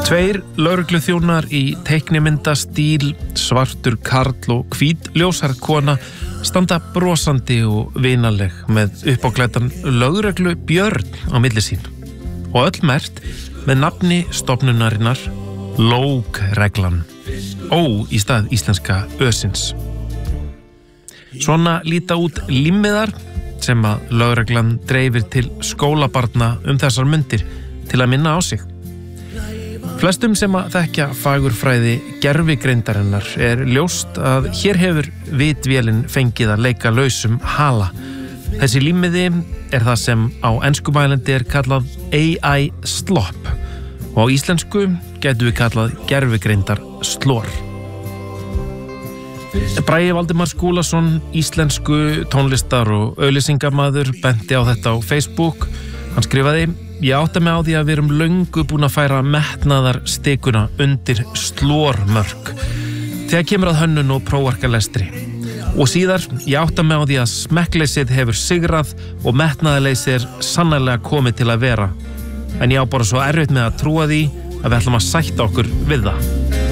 Tveir lögregluþjónar í teiknimyndastíl, svartur karl og hvít ljóshærð kona standa brosandi og vinaleg með uppáklæddan lögreglu Björn á milli sín og öll merkt með nafni stofnunarinnar Lógreglan, ó í stað íslenska ösins. Svona líta út límmiðar sem að lögreglan dreifir til skólabarna þessar mundir til að minna á sig. Flestum sem að þekkja fagurfræði gervigreindarinnar ljóst að hér hefur vitvélin fengið að leika lausum hala. Þessi límmiði það sem á enskumælandi kallað AI slop og á íslensku gætu við kallað gervigreindar slor. Bragi Valdimar Skúlason, íslensku tónlistar og auglýsingamaður, benti á þetta á Facebook. Hann skrifaði: Ég átta mig á því að við erum löngu búin að færa metnaðar stikuna undir slormörk þegar kemur að hönnun og prófarkalestri. Og síðar, ég átta mig á því að smekkleysið hefur sigrað og metnaðarleysið sannarlega komið til að vera. En ég á bara svo erfitt með að trúa því að við ætlum að sætta okkur við það.